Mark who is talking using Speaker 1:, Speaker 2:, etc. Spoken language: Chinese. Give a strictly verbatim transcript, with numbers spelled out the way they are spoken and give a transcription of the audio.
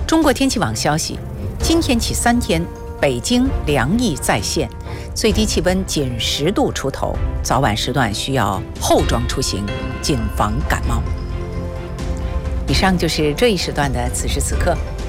Speaker 1: 中国天气网消息，今天起三天，北京凉意再现，最低气温仅十度出头，早晚时段需要厚装出行，谨防感冒。以上就是这一时段的此时此刻，